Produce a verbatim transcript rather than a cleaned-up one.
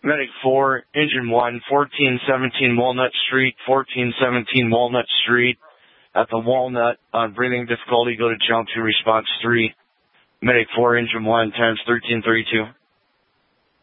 Medic four, Engine one, fourteen seventeen Walnut Street, fourteen seventeen Walnut Street. At the Walnut, on breathing difficulty, go to jump to response three. Medic four, Engine one, times thirteen thirty-two.